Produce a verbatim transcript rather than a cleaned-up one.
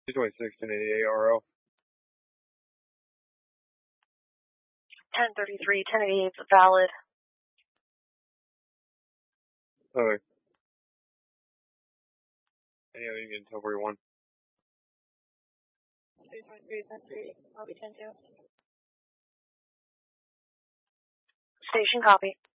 two twenty-six, ten eighty-eight R O. ten thirty-three, ten eighty-eight is valid. Okay. Any other unit, ten forty-one? two twenty-three, ten three, I'll be ten two. Station copy.